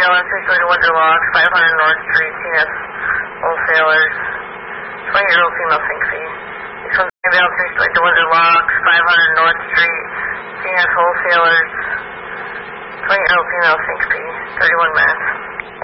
Gale on 3 to Windsor Locks, 500 North Street, TNS Wholesalers, 20-year-old female sink fee. He's from Gale on 3 to Windsor Locks, 500 North Street, TNS Wholesalers, 20-year-old female sink fee, 31 minutes.